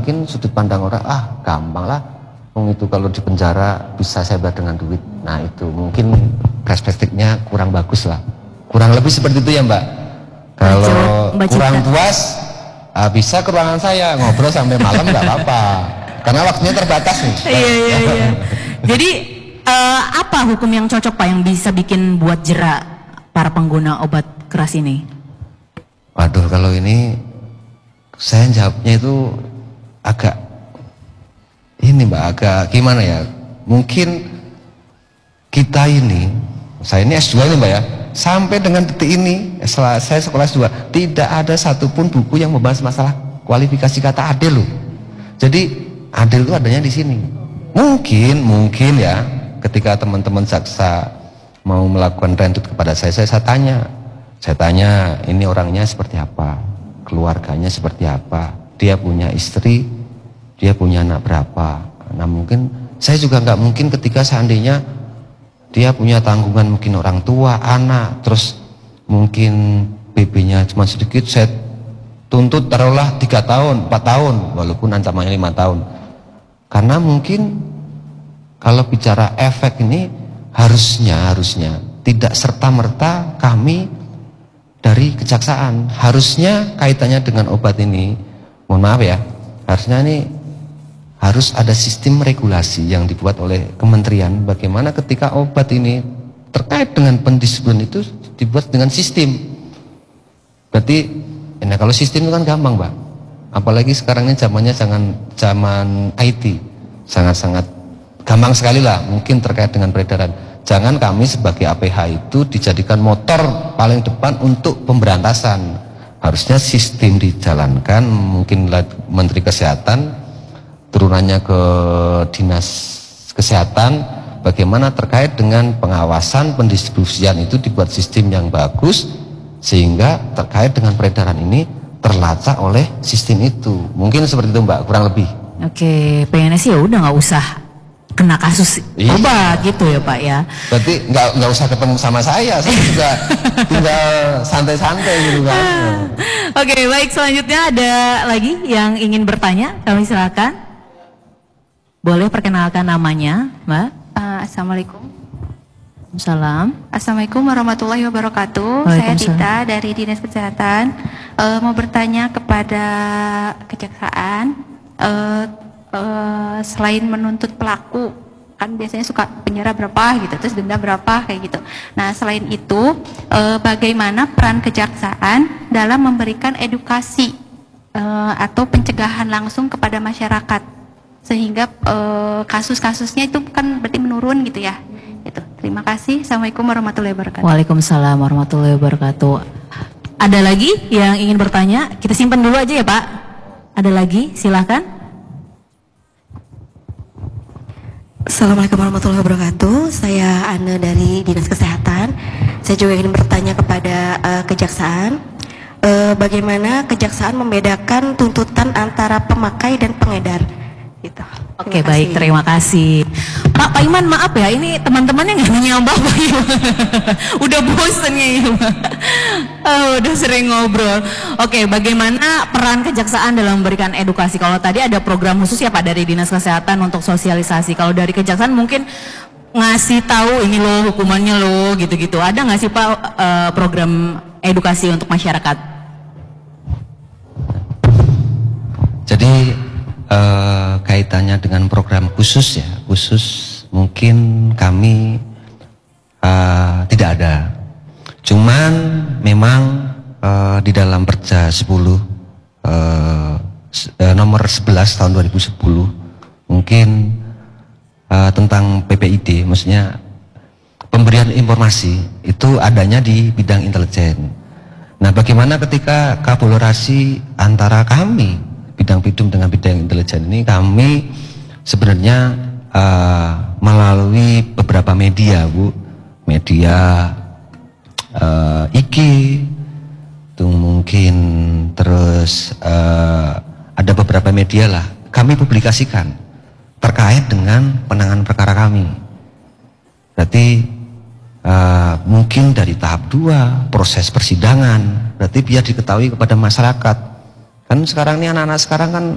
mungkin sudut pandang orang, gampang lah, itu kalau di penjara bisa saya bayar dengan duit. Nah itu mungkin perspektifnya kurang bagus lah, kurang lebih seperti itu ya Mbak. Kalau kurang puas, bisa ke ruangan saya ngobrol sampai malam nggak apa-apa, karena waktunya terbatas nih. Iya. Jadi apa hukum yang cocok Pak yang bisa bikin buat jera para pengguna obat keras ini? Waduh, kalau ini saya jawabnya itu agak ini Mbak, agak gimana ya? Mungkin kita ini, saya ini S2 ini Mbak ya, sampai dengan detik ini setelah saya sekolah S2 tidak ada satupun buku yang membahas masalah kualifikasi kata adil loh. Jadi adil itu adanya di sini. Mungkin ya ketika teman-teman jaksa mau melakukan rentut kepada saya tanya ini orangnya seperti apa, keluarganya seperti apa, dia punya istri, dia punya anak berapa. Nah mungkin saya juga nggak mungkin ketika seandainya dia punya tanggungan mungkin orang tua, anak, terus mungkin BB-nya cuma sedikit, saya tuntut taruhlah 3 tahun, 4 tahun, walaupun ancamannya 5 tahun. Karena mungkin kalau bicara efek ini harusnya tidak serta-merta kami dari kejaksaan, harusnya kaitannya dengan obat ini, mohon maaf ya, harusnya ini harus ada sistem regulasi yang dibuat oleh kementerian, bagaimana ketika obat ini terkait dengan pendistribusian itu dibuat dengan sistem. Berarti nah kalau sistem itu kan gampang Mbak, apalagi sekarang ini zaman IT, sangat-sangat gampang sekali lah, mungkin terkait dengan peredaran. Jangan kami sebagai APH itu dijadikan motor paling depan untuk pemberantasan. Harusnya sistem dijalankan, mungkin Menteri Kesehatan turunannya ke Dinas Kesehatan, bagaimana terkait dengan pengawasan pendistribusian itu dibuat sistem yang bagus, sehingga terkait dengan peredaran ini terlacak oleh sistem itu. Mungkin seperti itu Mbak, kurang lebih. Oke, pengennya sih ya udah nggak usah kena kasus obat gitu ya Pak ya. Berarti nggak usah ketemu sama saya juga tinggal santai-santai gitu kan. Oke, baik, selanjutnya ada lagi yang ingin bertanya, kami silakan. Boleh perkenalkan namanya, Mbak? Assalamualaikum. Salam. Assalamualaikum warahmatullahi wabarakatuh. Saya Tita dari Dinas Kesehatan. Mau bertanya kepada kejaksaan, selain menuntut pelaku, kan biasanya suka penjara berapa gitu, terus denda berapa kayak gitu. Nah selain itu, bagaimana peran kejaksaan dalam memberikan edukasi atau pencegahan langsung kepada masyarakat, sehingga kasus-kasusnya itu kan berarti menurun gitu ya. Itu. Terima kasih. Assalamualaikum warahmatullahi wabarakatuh. Waalaikumsalam warahmatullahi wabarakatuh. Ada lagi yang ingin bertanya? Kita simpan dulu aja ya Pak. Ada lagi? Silakan. Assalamualaikum warahmatullahi wabarakatuh. Saya Anne dari Dinas Kesehatan. Saya juga ingin bertanya kepada kejaksaan, bagaimana kejaksaan membedakan tuntutan antara pemakai dan pengedar? Gitu. Oke, baik, terima kasih. Pak Iman, maaf ya, ini teman-temannya nggak nanya Bapak ya. Udah bosen ya Pak. Udah sering ngobrol. Oke, bagaimana peran kejaksaan dalam memberikan edukasi? Kalau tadi ada program khusus ya Pak dari Dinas Kesehatan untuk sosialisasi. Kalau dari kejaksaan mungkin ngasih tahu ini loh hukumannya loh gitu-gitu. Ada nggak sih Pak program edukasi untuk masyarakat? Jadi kaitannya dengan program khusus ya, khusus mungkin kami tidak ada. Cuman memang di dalam Perja 10 nomor 11 tahun 2010 mungkin tentang PPID, maksudnya pemberian informasi itu adanya di bidang intelijen. Nah, bagaimana ketika kolaborasi antara kami bidang bidum dengan bidang intelijen ini, kami sebenarnya melalui beberapa media Bu, media IG itu mungkin, terus ada beberapa media lah kami publikasikan terkait dengan penanganan perkara kami. Berarti mungkin dari tahap 2 proses persidangan, berarti biar diketahui kepada masyarakat. Kan sekarang ini anak-anak sekarang kan